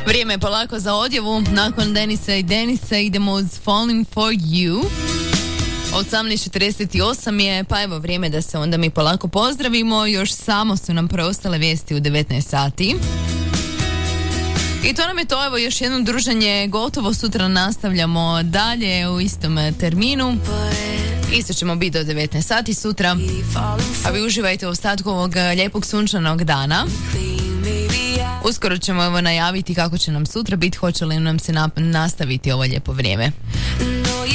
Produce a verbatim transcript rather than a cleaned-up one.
Vrijeme je polako za odjavu. Nakon Denisa i Denisa idemo uz Falling for You. osamnaest četrdeset osam je, pa evo vrijeme da se onda mi polako pozdravimo. Još samo su nam preostale vijesti u devetnaest sati. I to nam je to, evo još jedno druženje gotovo. Sutra nastavljamo dalje u istom terminu. Isto ćemo biti do devetnaest sati sutra. A vi uživajte u ostatku ovog lijepog sunčanog dana. Uskoro ćemo evo najaviti kako će nam sutra biti, hoće li nam se nastaviti ovo lijepo vrijeme.